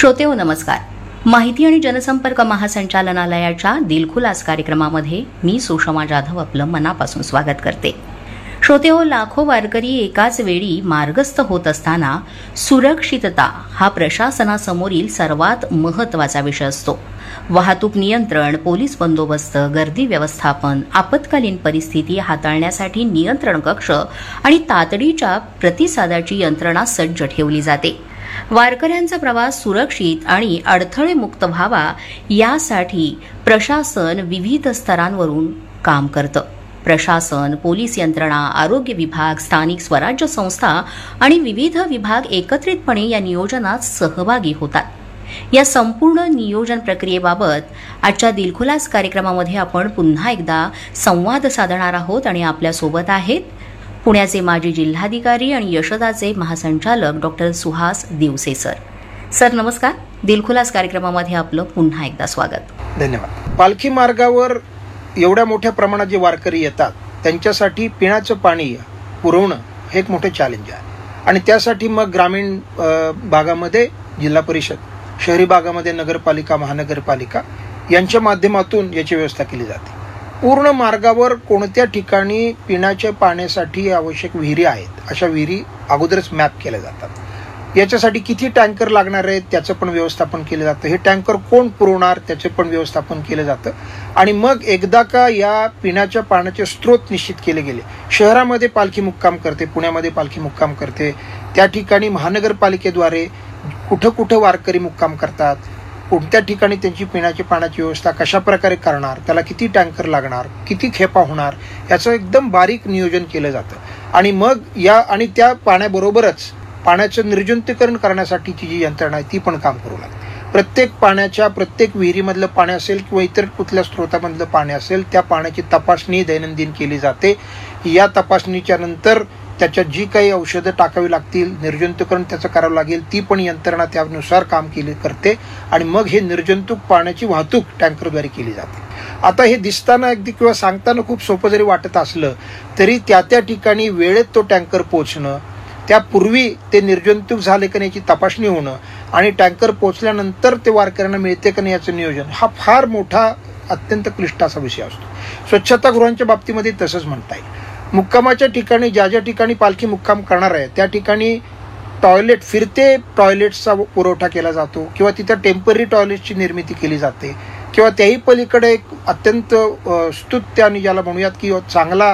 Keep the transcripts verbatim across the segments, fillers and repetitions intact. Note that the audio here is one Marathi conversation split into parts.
श्रोतेहो नमस्कार. माहिती आणि जनसंपर्क महासंचालनालयाच्या दिलखुलास कार्यक्रमामध्ये मी सुषमा जाधव आपलं मनापासून स्वागत करते. श्रोतेहो, लाखो वारकरी एकाच वेळी मार्गस्थ होत असताना सुरक्षितता हा प्रशासनासमोरील सर्वात महत्त्वाचा विषय असतो. वाहतूक नियंत्रण, पोलीस बंदोबस्त, गर्दी व्यवस्थापन, आपत्कालीन परिस्थिती हाताळण्यासाठी नियंत्रण कक्ष आणि तातडीच्या प्रतिसादाची यंत्रणा सज्ज ठेवली जाते. वारकऱ्यांचा प्रवास सुरक्षित आणि अडथळेमुक्त व्हावा यासाठी प्रशासन विविध स्तरांवरून काम करतं. प्रशासन, पोलीस यंत्रणा, आरोग्य विभाग, स्थानिक स्वराज्य संस्था आणि विविध विभाग एकत्रितपणे या नियोजनात सहभागी होतात. या संपूर्ण नियोजन प्रक्रियेबाबत आजच्या दिलखुलास कार्यक्रमामध्ये आपण पुन्हा एकदा संवाद साधणार आहोत आणि आपल्यासोबत आहेत पुण्याचे माजी जिल्हाधिकारी आणि यशदाचे महासंचालक doctor Suhas Diwase sir. Sir नमस्कार. दिलखुलास कार्यक्रमामध्ये आपलं पुन्हा एकदा स्वागत. धन्यवाद. पालखी मार्गावर एवढ्या मोठ्या प्रमाणात जे वारकरी येतात त्यांच्यासाठी पिण्याचं पाणी पुरवणं हे एक मोठं चॅलेंज आहे आणि त्यासाठी मग ग्रामीण भागामध्ये जिल्हा परिषद, शहरी भागामध्ये नगरपालिका, महानगरपालिका यांच्या माध्यमातून याची व्यवस्था केली जाते. पूर्ण मार्गावर कोणत्या ठिकाणी पिण्याच्या पाण्यासाठी आवश्यक विहिरी आहेत अशा विहिरी अगोदरच मॅप केल्या जातात. याच्यासाठी किती टँकर लागणार आहेत त्याचं पण व्यवस्थापन केलं जातं. हे टँकर कोण पुरवणार त्याचे पण व्यवस्थापन केलं जातं. आणि मग एकदा का या पिण्याच्या पाण्याचे स्रोत निश्चित केले गेले, शहरामध्ये पालखी मुक्काम करते, पुण्यामध्ये पालखी मुक्काम करते, त्या ठिकाणी महानगरपालिकेद्वारे कुठं कुठं वारकरी मुक्काम करतात, कोणत्या ठिकाणी त्यांची पिण्याच्या पाण्याची व्यवस्था कशा प्रकारे करणार, त्याला किती टँकर लागणार, किती खेपा होणार, याचं एकदम बारीक नियोजन केलं जातं. आणि मग या आणि त्या पाण्याबरोबरच पाण्याचं निर्जंतुकीकरण करण्यासाठीची जी यंत्रणा आहे ती पण काम करू लागते. प्रत्येक पाण्याच्या, प्रत्येक विहिरीमधलं पाणी असेल किंवा इतर कुठल्या स्रोतामधलं पाणी असेल, त्या पाण्याची तपासणी दैनंदिन केली जाते. या तपासणीच्या नंतर त्याच्यात जी काही औषधं टाकावी लागतील, निर्जंतुकीकरण त्याचं करावं लागेल, ती पण यंत्रणा त्यानुसार काम केली करते. आणि मग हे निर्जंतुक पाण्याची वाहतूक टँकरद्वारे केली जाते. आता हे दिसताना अगदी किंवा सांगताना खूप सोपं जरी वाटत असलं तरी त्या त्या ठिकाणी वेळेत तो टँकर पोहोचणं, त्यापूर्वी ते निर्जंतुक झाले का नाही याची तपासणी होणं आणि टँकर पोहोचल्यानंतर ते वारकऱ्यांना मिळते का नाही याचं नियोजन, हा फार मोठा अत्यंत क्लिष्ट असा विषय असतो. स्वच्छतागृहांच्या बाबतीमध्ये तसंच म्हणता येईल. मुक्कामाच्या ठिकाणी ज्या ज्या ठिकाणी पालखी मुक्काम करणार आहे त्या ठिकाणी टॉयलेट, फिरते टॉयलेट्सचा पुरवठा केला जातो किंवा तिथं टेम्पररी टॉयलेटची निर्मिती केली जाते किंवा त्याही पलीकडे एक अत्यंत स्तुत्य आणि ज्याला म्हणूयात की चांगला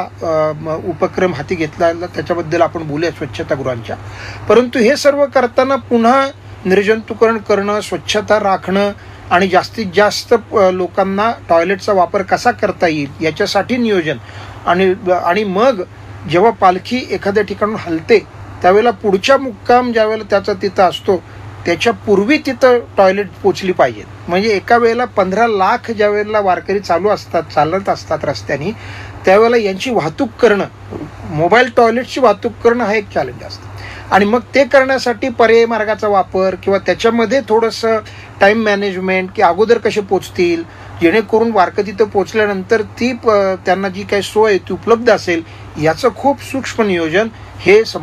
उपक्रम हाती घेतला, त्याच्याबद्दल आपण बोलूया स्वच्छतागृहांच्या. परंतु हे सर्व करताना पुन्हा निर्जंतुकीकरण करणं, स्वच्छता राखणं आणि जास्तीत जास्त लोकांना टॉयलेटचा वापर कसा करता येईल याच्यासाठी नियोजन आणि आणि मग जेव्हा पालखी एखाद्या ठिकाणून हलते त्यावेळेला पुढच्या मुक्काम ज्यावेळेला त्याचा तिथं असतो त्याच्या पूर्वी तिथं टॉयलेट पोचली पाहिजेत. म्हणजे एका वेळेला पंधरा लाख ज्या वेळेला वारकरी चालू असतात, चालत असतात रस्त्याने, त्यावेळेला यांची वाहतूक करणं, मोबाईल टॉयलेटची वाहतूक करणं हा एक चॅलेंज असतं. आणि मग ते करण्यासाठी पर्यायी मार्गाचा वापर किंवा त्याच्यामध्ये थोडंसं टाईम मॅनेजमेंट की अगोदर कसे पोचतील जेणेकरून वारकरी तिथं पोचल्यानंतर ती त्यांना जी काही सोय ती उपलब्ध असेल याचं खूप सूक्ष्म नियोजन हे